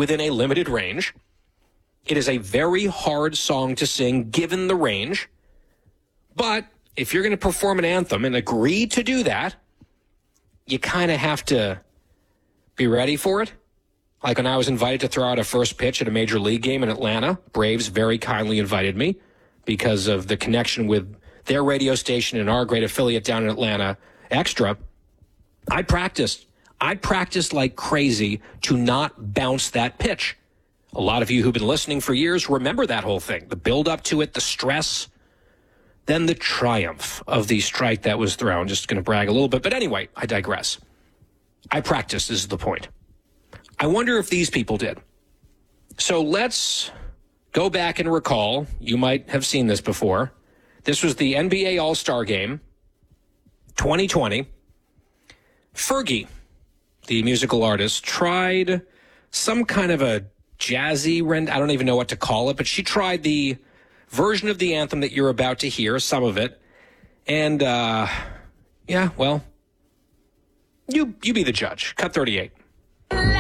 within a limited range. It is a very hard song to sing given the range. But if you're going to perform an anthem and agree to do that, you kind of have to be ready for it. Like when I was invited to throw out a first pitch at a major league game in Atlanta, Braves very kindly invited me because of the connection with their radio station and our great affiliate down in Atlanta, Extra. I practiced like crazy to not bounce that pitch. A lot of you who've been listening for years remember that whole thing, the build up to it, the stress, then the triumph of the strike that was thrown. Just going to brag a little bit. But anyway, I digress. I practiced, is the point. I wonder if these people did. So let's go back and recall. You might have seen this before. This was the NBA All-Star Game, 2020. Fergie, the musical artist, tried some kind of a jazzy, I don't even know what to call it, but she tried the version of the anthem that you're about to hear, some of it. And, yeah, well, you be the judge. Cut 38.